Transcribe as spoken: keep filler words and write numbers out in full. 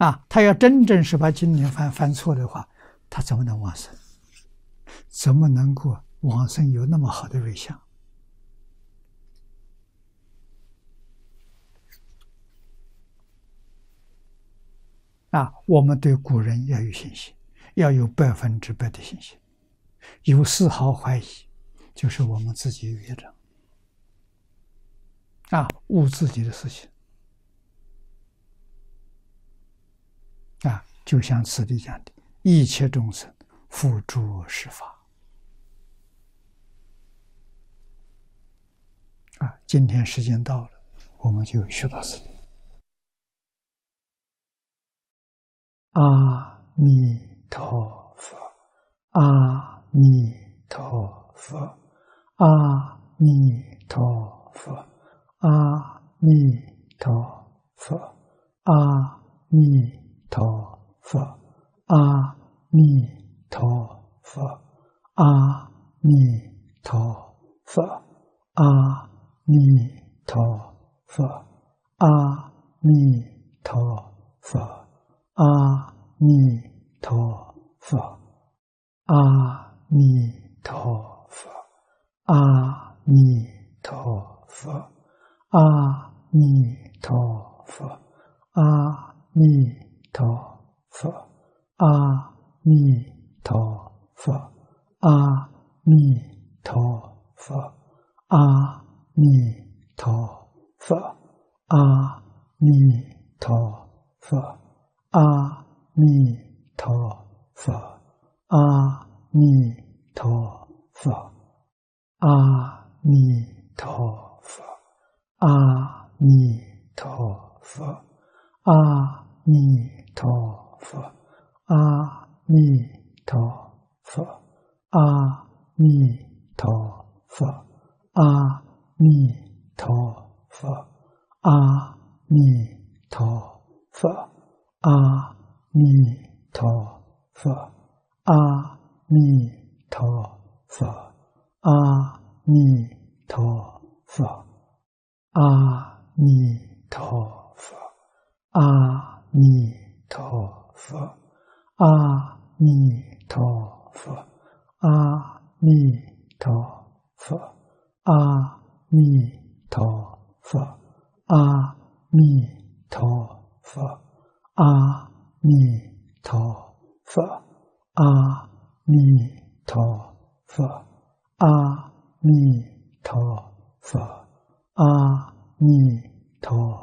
啊，他要真正是把经典犯犯错的话，他怎么能往生？怎么能够往生有那么好的瑞相？啊，我们对古人要有信心，要有百分之百的信心，有丝毫怀疑，就是我们自己有业障啊，误自己的事情啊，就像此地讲的，一切众生付诸实法啊。今天时间到了，我们就学到此地。阿弥陀佛，阿弥陀佛，阿弥陀佛，阿弥陀佛，阿弥陀佛，阿弥陀佛，阿弥陀佛，阿弥陀佛，阿弥陀佛。阿弥陀佛，阿弥陀佛，阿弥陀佛，阿弥陀佛，阿弥陀佛，阿弥陀佛，阿弥陀佛，阿弥陀佛，阿弥陀佛。阿弥陀佛，阿弥陀佛，阿弥陀佛，阿弥陀佛，阿弥陀佛，阿弥陀佛，阿弥陀佛，阿弥陀佛，阿弥陀佛。阿弥陀佛，阿弥陀佛，阿弥陀佛，阿弥陀佛，阿弥陀佛，阿弥陀佛，阿弥陀佛，阿弥陀佛，阿弥陀佛。阿弥陀佛，阿弥陀佛，阿弥陀佛，阿弥陀